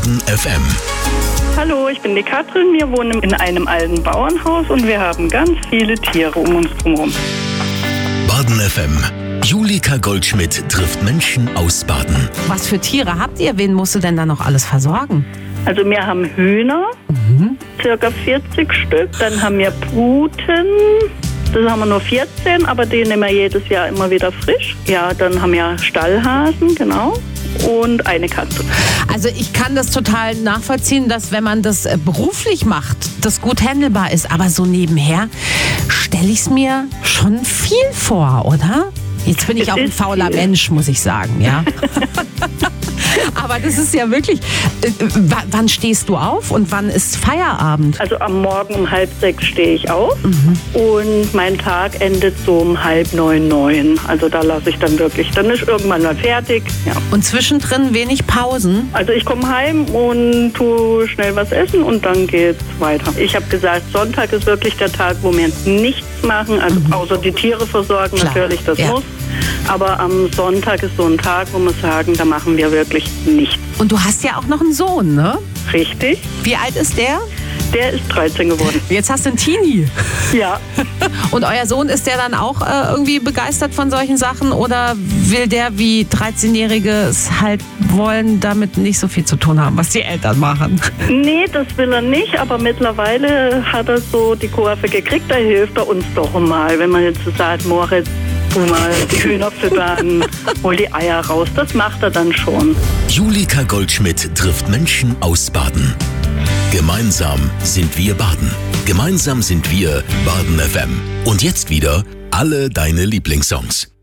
Baden FM. Hallo, ich bin die Katrin. Wir wohnen in einem alten Bauernhaus und wir haben ganz viele Tiere um uns herum. Baden FM. Julika Goldschmidt trifft Menschen aus Baden. Was für Tiere habt ihr? Wen musst du denn da noch alles versorgen? Also wir haben Hühner, circa 40 Stück. Dann haben wir Puten, das haben wir nur 14, aber die nehmen wir jedes Jahr immer wieder frisch. Ja, dann haben wir Stallhasen, genau. Und eine Katze. Also ich kann das total nachvollziehen, dass wenn man das beruflich macht, das gut handelbar ist. Aber so nebenher stelle ich es mir schon viel vor, oder? Jetzt bin ich auch ein fauler Mensch, muss ich sagen, ja. Aber das ist ja wirklich... wann stehst du auf und wann ist Feierabend? Also am Morgen um 8:30 stehe ich auf und mein Tag endet so um 8:30, 9. Also da lasse ich dann wirklich, dann ist irgendwann mal fertig. Ja. Und zwischendrin wenig Pausen? Also ich komme heim und tue schnell was essen und dann geht's weiter. Ich habe gesagt, Sonntag ist wirklich der Tag, wo wir nichts machen, also außer die Tiere versorgen. Klar. Natürlich, das muss. Aber am Sonntag ist so ein Tag, wo wir sagen, da machen wir wirklich nichts. Und du hast ja auch noch einen Sohn, ne? Richtig. Wie alt ist der? Der ist 13 geworden. Jetzt hast du einen Teenie. Ja. Und euer Sohn, ist der dann auch irgendwie begeistert von solchen Sachen oder will der wie 13-Jährige es halt wollen, damit nicht so viel zu tun haben, was die Eltern machen? Nee, das will er nicht, aber mittlerweile hat er so die Kurve gekriegt, da hilft er uns doch mal, wenn man jetzt so sagt, Moritz, tu mal die Hühner füttern, hol die Eier raus, das macht er dann schon. Julika Goldschmidt trifft Menschen aus Baden. Gemeinsam sind wir Baden. Gemeinsam sind wir Baden FM. Und jetzt wieder alle deine Lieblingssongs.